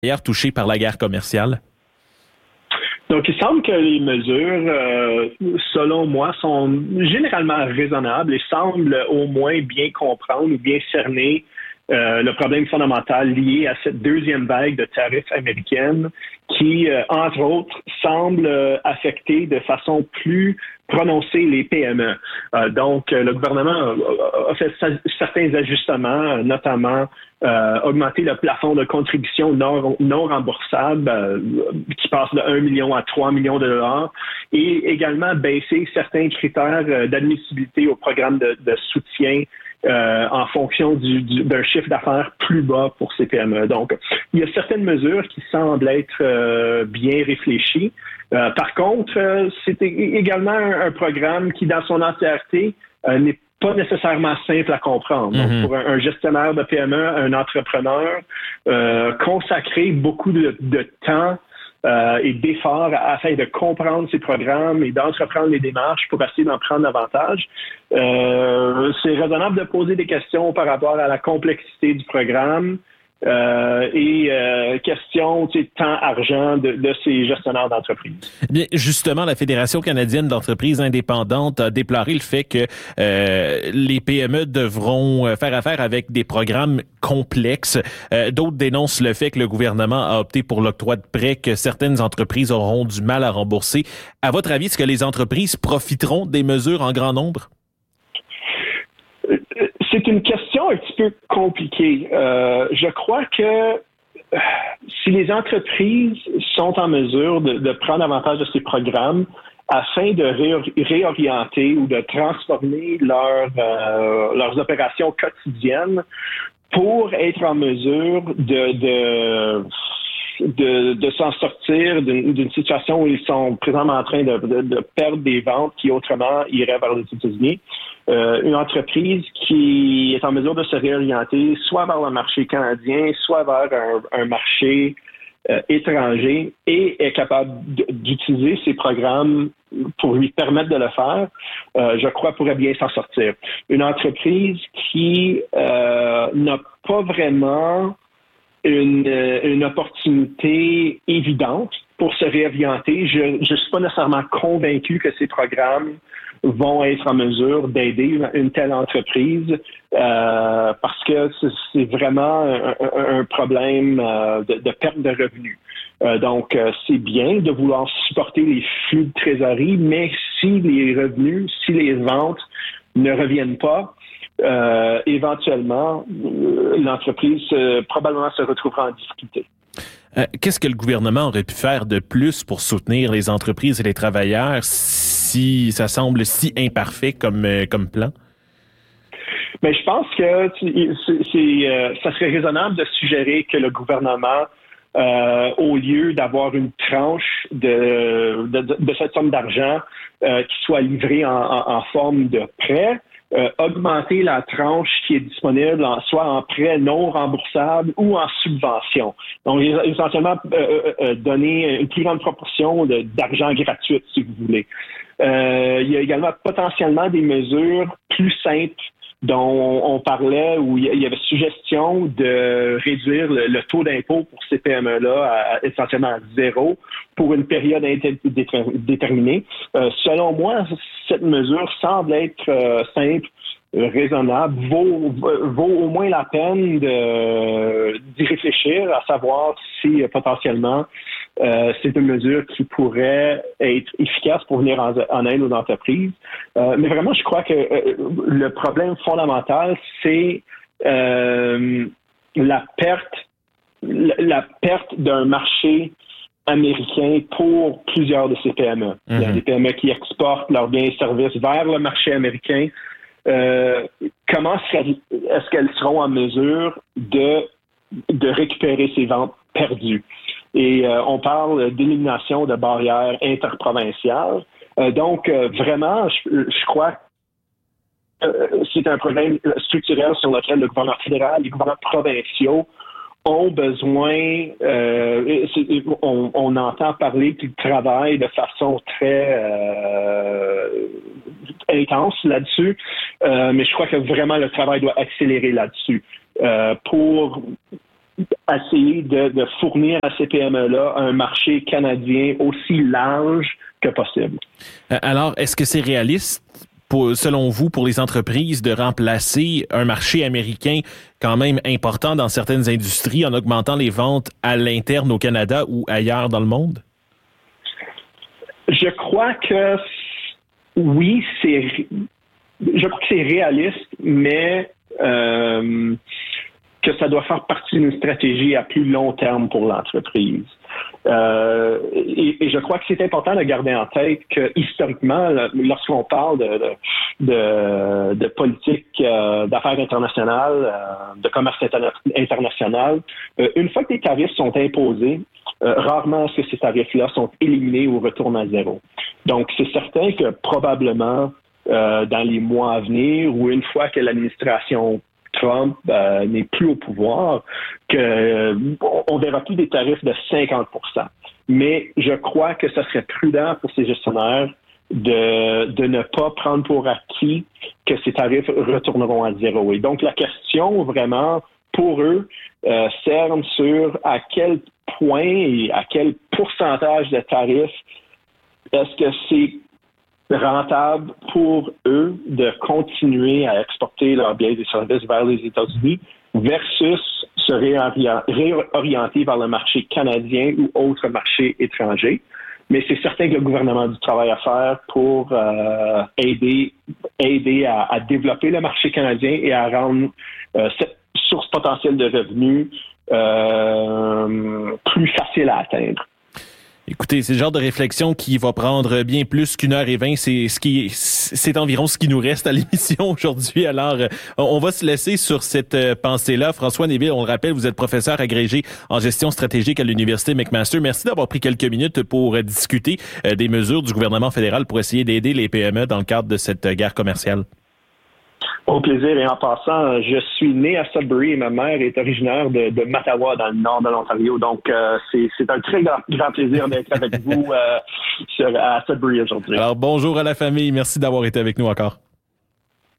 D'ailleurs, touchés par la guerre commerciale? Donc, il semble que les mesures, selon moi, sont généralement raisonnables et semblent au moins bien comprendre ou bien cerner le problème fondamental lié à cette deuxième vague de tarifs américaines qui, entre autres, semble affecter de façon plus prononcée les PME. Donc, le gouvernement a fait certains ajustements, notamment augmenter le plafond de contribution non remboursable qui passe de 1 million à 3 millions de dollars et également baisser certains critères d'admissibilité au programme de soutien en fonction d'un chiffre d'affaires plus bas pour ces PME. Donc, il y a certaines mesures qui semblent être bien réfléchies. Par contre, c'est également un programme qui, dans son entièreté, n'est pas nécessairement simple à comprendre. Donc, pour un gestionnaire de PME, un entrepreneur, consacrer beaucoup de temps et d'efforts afin de comprendre ces programmes et d'entreprendre les démarches pour essayer d'en prendre davantage. C'est raisonnable de poser des questions par rapport à la complexité du programme et question temps, argent de ces gestionnaires d'entreprise. Bien, justement, la Fédération canadienne d'entreprises indépendantes a déploré le fait que les PME devront faire affaire avec des programmes complexes. D'autres dénoncent le fait que le gouvernement a opté pour l'octroi de prêts que certaines entreprises auront du mal à rembourser. À votre avis, est-ce que les entreprises profiteront des mesures en grand nombre? C'est une question un petit peu compliquée. Je crois que si les entreprises sont en mesure de prendre avantage de ces programmes afin de réorienter ou de transformer leurs opérations quotidiennes pour être en mesure de s'en sortir d'une situation où ils sont présentement en train de perdre des ventes qui autrement iraient vers les États-Unis. Une entreprise qui est en mesure de se réorienter soit vers le marché canadien, soit vers un marché étranger et est capable d'utiliser ces programmes pour lui permettre de le faire, je crois pourrait bien s'en sortir. Une entreprise qui n'a pas vraiment une opportunité évidente pour se réorienter. Je ne suis pas nécessairement convaincu que ces programmes vont être en mesure d'aider une telle entreprise parce que c'est vraiment un problème de perte de revenus. Donc, c'est bien de vouloir supporter les flux de trésorerie, mais si les revenus, si les ventes ne reviennent pas, éventuellement, l'entreprise probablement se retrouvera en difficulté. Qu'est-ce que le gouvernement aurait pu faire de plus pour soutenir les entreprises et les travailleurs si ça semble si imparfait comme plan? Mais je pense que ça serait raisonnable de suggérer que le gouvernement, au lieu d'avoir une tranche de cette somme d'argent qui soit livrée en forme de prêt, augmenter la tranche qui est disponible soit en prêt non remboursable ou en subvention. Donc, essentiellement, donner une plus grande proportion d'argent gratuit, si vous voulez. Il y a également potentiellement des mesures plus simples dont on parlait, où il y avait suggestion de réduire le taux d'impôt pour ces PME-là essentiellement à 0 pour une période déterminée. Selon moi, cette mesure semble être simple, raisonnable, vaut au moins la peine d'y réfléchir, à savoir si potentiellement c'est une mesure qui pourrait être efficace pour venir en aide aux entreprises. Mais vraiment, je crois que le problème fondamental, c'est la perte d'un marché américain pour plusieurs de ces PME. Il y a des PME qui exportent leurs biens et services vers le marché américain. Comment est-ce qu'elles seront en mesure de récupérer ces ventes perdues? Et on parle d'élimination de barrières interprovinciales. Donc, vraiment, je crois que c'est un problème structurel sur lequel le gouvernement fédéral, les gouvernements provinciaux ont besoin, on entend parler qu'ils travaillent de façon très intense là-dessus, mais je crois que vraiment le travail doit accélérer là-dessus pour essayer de fournir à ces PME-là un marché canadien aussi large que possible. Alors, est-ce que c'est réaliste, selon vous, pour les entreprises de remplacer un marché américain quand même important dans certaines industries en augmentant les ventes à l'interne au Canada ou ailleurs dans le monde? Je crois que oui, je crois que c'est réaliste, mais que ça doit faire partie d'une stratégie à plus long terme pour l'entreprise. Et je crois que c'est important de garder en tête que historiquement, lorsqu'on parle de politique d'affaires internationales, de commerce international, une fois que les tarifs sont imposés, rarement est-ce que ces tarifs-là sont éliminés ou retournent à zéro. Donc, c'est certain que probablement dans les mois à venir ou une fois que l'administration Trump n'est plus au pouvoir, on verra plus des tarifs de 50%. Mais je crois que ce serait prudent pour ces gestionnaires de ne pas prendre pour acquis que ces tarifs retourneront à zéro. Et donc, la question vraiment pour eux cerne sur à quel point et à quel pourcentage de tarifs est-ce que c'est rentable pour eux de continuer à exporter leurs biens et services vers les États-Unis versus se réorienter vers le marché canadien ou autres marchés étrangers. Mais c'est certain que le gouvernement a du travail à faire pour aider à développer le marché canadien et à rendre cette source potentielle de revenus plus facile à atteindre. Écoutez, c'est le genre de réflexion qui va prendre bien plus qu'1h20. C'est environ ce qui nous reste à l'émission aujourd'hui. Alors, on va se laisser sur cette pensée-là. François Néville, on le rappelle, vous êtes professeur agrégé en gestion stratégique à l'Université McMaster. Merci d'avoir pris quelques minutes pour discuter des mesures du gouvernement fédéral pour essayer d'aider les PME dans le cadre de cette guerre commerciale. Au plaisir. Et en passant, je suis né à Sudbury et ma mère est originaire de Mattawa, dans le nord de l'Ontario. Donc, c'est un très grand plaisir d'être avec vous à Sudbury aujourd'hui. Alors, bonjour à la famille. Merci d'avoir été avec nous encore.